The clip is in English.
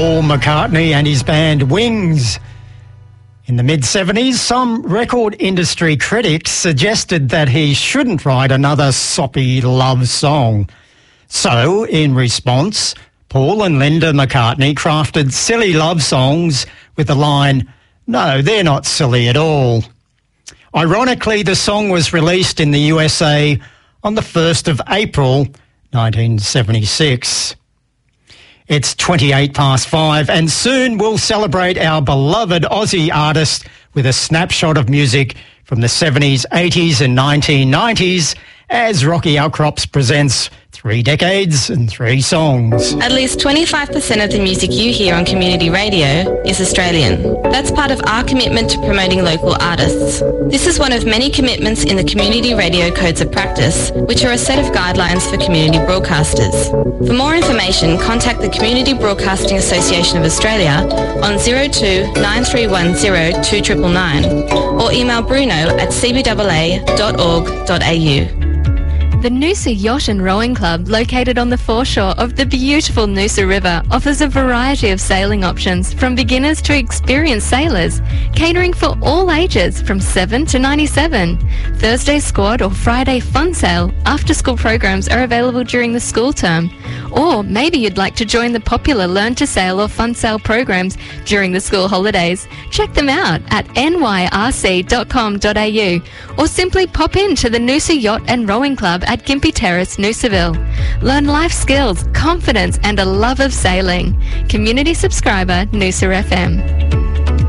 Paul McCartney and his band Wings. In the mid-70s, some record industry critics suggested that he shouldn't write another soppy love song. So, in response, Paul and Linda McCartney crafted silly love songs with the line, "No, they're not silly at all." Ironically, the song was released in the USA on the 1st of April, 1976. It's 5:28, and soon we'll celebrate our beloved Aussie artist with a snapshot of music from the 70s, 80s and 1990s as Rocky Outcrops presents 3 decades and 3 songs. At least 25% of the music you hear on community radio is Australian. That's part of our commitment to promoting local artists. This is one of many commitments in the Community Radio Codes of Practice, which are a set of guidelines for community broadcasters. For more information, contact the Community Broadcasting Association of Australia on 02 9310 2999 or email bruno@cbaa.org.au. The Noosa Yacht and Rowing Club, located on the foreshore of the beautiful Noosa River, offers a variety of sailing options from beginners to experienced sailors, catering for all ages from 7 to 97. Thursday squad or Friday fun sail after-school programs are available during the school term. Or maybe you'd like to join the popular Learn to Sail or Fun Sail programs during the school holidays. Check them out at nyrc.com.au or simply pop in to the Noosa Yacht and Rowing Club at Gympie Terrace, Noosaville. Learn life skills, confidence and a love of sailing. Community subscriber, Noosa FM.